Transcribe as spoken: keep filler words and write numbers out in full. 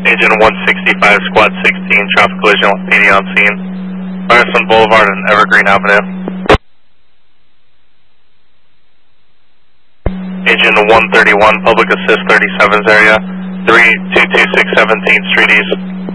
Agent one sixty-five, Squad sixteen, traffic collision with P D on scene. Ryerson Boulevard and Evergreen Avenue. Agent one thirty-one, Public Assist thirty-seven's area, three two two six seventeenth Street East.